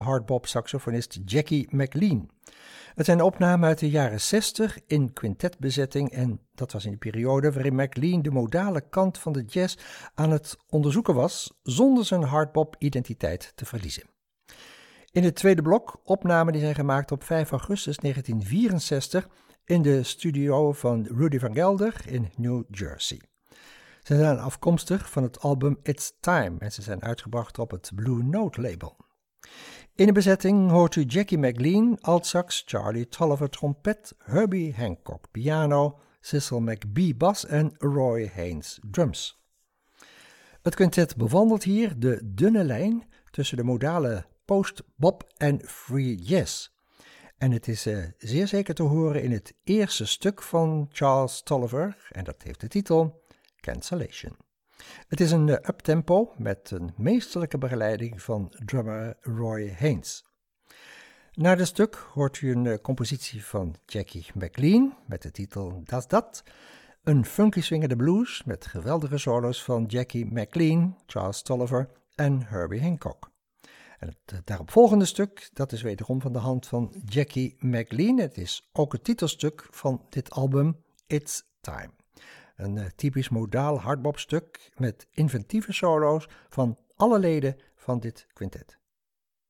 hardbop-saxofonist Jackie McLean. Het zijn opnamen uit de jaren 60 in quintetbezetting en dat was in de periode waarin McLean de modale kant van de jazz aan het onderzoeken was, zonder zijn hardbop-identiteit te verliezen. In het tweede blok opnamen die zijn gemaakt op 5 augustus 1964 in de studio van Rudy Van Gelder in New Jersey. Ze zijn afkomstig van het album It's Time en ze zijn uitgebracht op het Blue Note label. In de bezetting hoort u Jackie McLean, altsax, Charlie Tolliver trompet, Herbie Hancock piano, Cecil McBee bas en Roy Haynes drums. Het quintet bewandelt hier de dunne lijn tussen de modale post-bop en free jazz. En het is zeer zeker te horen in het eerste stuk van Charles Tolliver en dat heeft de titel Cancellation. Het is een uptempo met een meesterlijke begeleiding van drummer Roy Haynes. Na dit stuk hoort u een compositie van Jackie McLean met de titel Das Dat, een funky swingende blues met geweldige solos van Jackie McLean, Charles Tolliver en Herbie Hancock. En het daaropvolgende stuk, dat is wederom van de hand van Jackie McLean. Het is ook het titelstuk van dit album It's Time. Een typisch modaal hardbopstuk met inventieve solo's van alle leden van dit quintet.